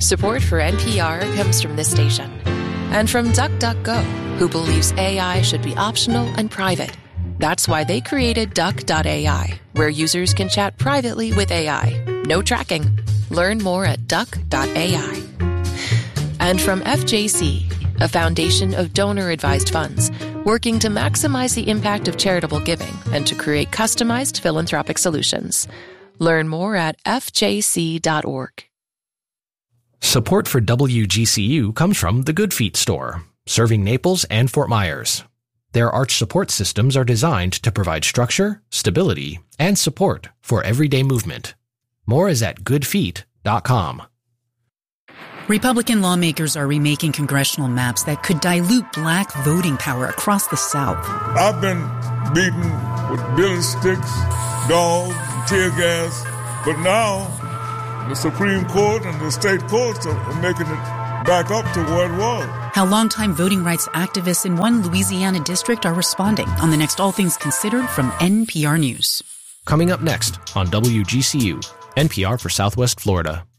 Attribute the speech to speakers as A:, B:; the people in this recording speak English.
A: Support for NPR comes from this station and from DuckDuckGo, who believes AI should be optional and private. That's why they created Duck.ai, where users can chat privately with AI. No tracking. Learn more at Duck.ai. And from FJC, a foundation of donor-advised funds, working to maximize the impact of charitable giving and to create customized philanthropic solutions. Learn more at fjc.org.
B: Support for WGCU comes from the Good Feet store, serving Naples and Fort Myers. Their arch support systems are designed to provide structure, stability, and support for everyday movement. More is at goodfeet.com.
C: Republican lawmakers are remaking congressional maps that could dilute black voting power across the South.
D: I've been beaten with billy sticks, dogs, tear gas, but now the Supreme Court and the state courts are making it back up to where it was.
C: How longtime voting rights activists in one Louisiana district are responding on the next All Things Considered from NPR News.
B: Coming up next on WGCU, NPR for Southwest Florida.